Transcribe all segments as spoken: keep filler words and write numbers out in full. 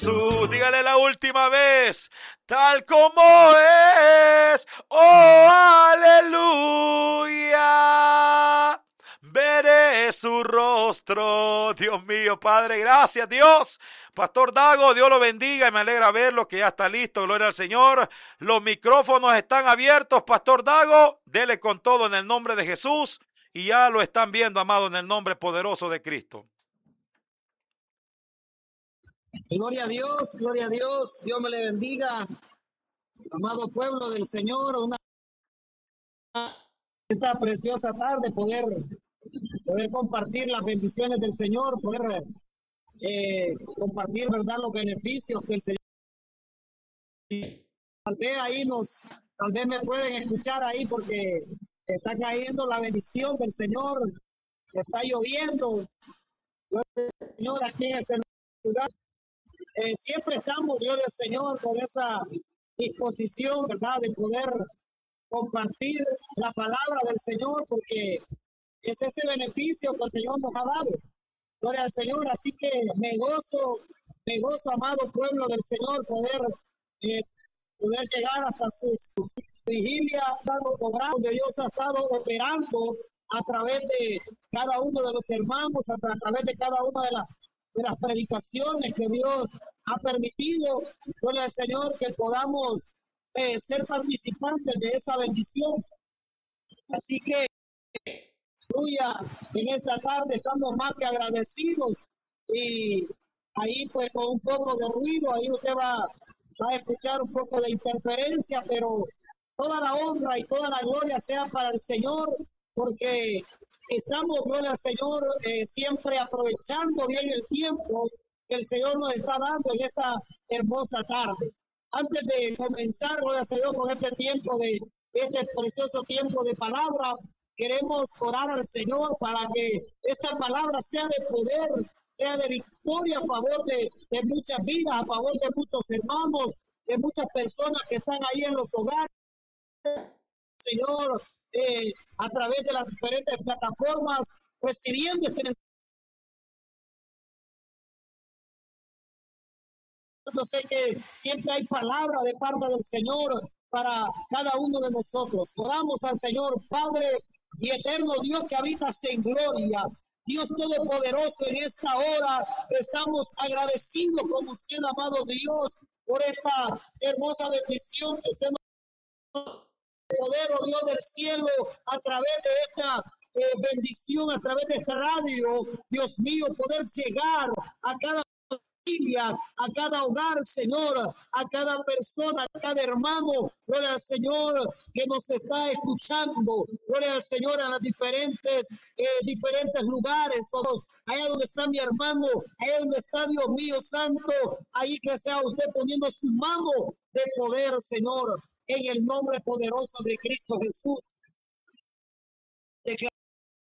Jesús, dígale la última vez, tal como es, oh aleluya, veré su rostro. Dios mío, Padre, gracias Dios. Pastor Dago, Dios lo bendiga y me alegra verlo que ya está listo, gloria al Señor. Los micrófonos están abiertos, Pastor Dago, dele con todo en el nombre de Jesús y ya lo están viendo, amado, en el nombre poderoso de Cristo. Gloria a Dios, gloria a Dios, Dios me le bendiga, amado pueblo del Señor, una esta preciosa tarde poder, poder compartir las bendiciones del Señor, poder eh, compartir, verdad, los beneficios que el Señor. Tal vez ahí nos, tal vez me pueden escuchar ahí porque está cayendo la bendición del Señor, está lloviendo, Señor, aquí en este lugar. Eh, siempre estamos, gloria al Señor, con esa disposición, ¿verdad?, de poder compartir la palabra del Señor, porque es ese beneficio que el Señor nos ha dado. Gloria al Señor, así que me gozo, me gozo, amado pueblo del Señor, poder, eh, poder llegar hasta sus, sus vigilias, donde Dios ha estado operando a través de cada uno de los hermanos, a, tra a través de cada una de las de las predicaciones que Dios ha permitido, gloria al Señor, que podamos eh, ser participantes de esa bendición. Así que, aleluya, en esta tarde estamos más que agradecidos y ahí pues con un poco de ruido, ahí usted va, va a escuchar un poco de interferencia, pero toda la honra y toda la gloria sea para el Señor, porque estamos, gloria al Señor, eh, siempre aprovechando bien el tiempo que el Señor nos está dando en esta hermosa tarde. Antes de comenzar, gloria al Señor, con este tiempo de este precioso tiempo de palabra, queremos orar al Señor para que esta palabra sea de poder, sea de victoria a favor de, de muchas vidas, a favor de muchos hermanos, de muchas personas que están ahí en los hogares. Señor, eh, a través de las diferentes plataformas, recibiendo este mensaje. Yo sé que siempre hay palabra de parte del Señor para cada uno de nosotros. Oramos al Señor, Padre y eterno Dios que habitas en gloria. Dios Todopoderoso, en esta hora estamos agradecidos con usted, amado Dios, por esta hermosa bendición que usted nos poder, oh Dios del cielo, a través de esta eh, bendición, a través de esta radio, Dios mío, poder llegar a cada familia, a cada hogar, Señor, a cada persona, a cada hermano, gloria al Señor que nos está escuchando, gloria al Señor a las diferentes, eh, diferentes lugares, todos, allá donde está mi hermano, allá donde está Dios mío santo, ahí que sea usted poniendo su mano de poder, Señor, en el nombre poderoso de Cristo Jesús. Declar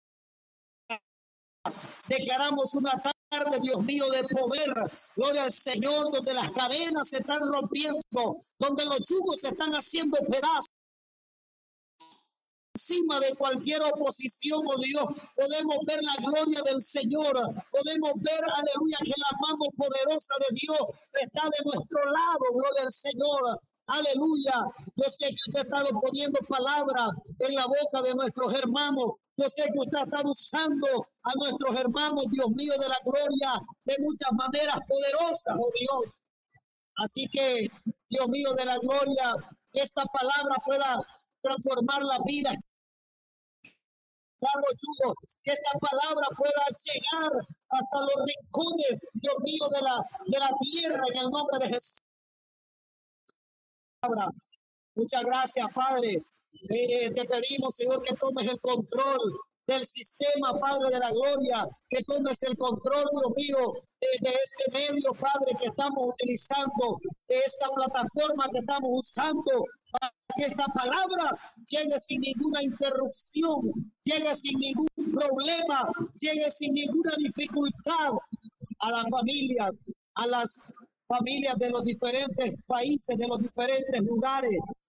Declaramos una tarde, Dios mío, de poder, gloria al Señor, donde las cadenas se están rompiendo, donde los yugos se están haciendo pedazos. Encima de cualquier oposición, oh Dios, podemos ver la gloria del Señor, podemos ver, aleluya, que la mano poderosa de Dios está de nuestro lado, gloria al Señor. Aleluya, yo sé que usted ha estado poniendo palabras en la boca de nuestros hermanos, yo sé que usted ha estado usando a nuestros hermanos, Dios mío, de la gloria, de muchas maneras poderosas, oh Dios. Así que, Dios mío, de la gloria, que esta palabra pueda transformar la vida. Que esta palabra pueda llegar hasta los rincones, Dios mío, de la, de la tierra, en el nombre de Jesús. Muchas gracias, Padre. Eh, te pedimos, Señor, que tomes el control del sistema, Padre de la gloria, que tomes el control, Dios mío, de, de este medio, Padre, que estamos utilizando, de esta plataforma que estamos usando, para que esta palabra llegue sin ninguna interrupción, llegue sin ningún problema, llegue sin ninguna dificultad a las familias, a las familias de los diferentes países, de los diferentes lugares,